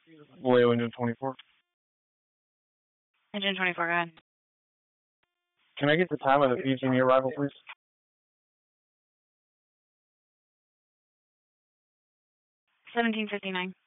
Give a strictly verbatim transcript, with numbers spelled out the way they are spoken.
Leo engine twenty-four. Engine twenty-four, go ahead. Can I get the time of the P G and E arrival, please? seventeen fifty-nine.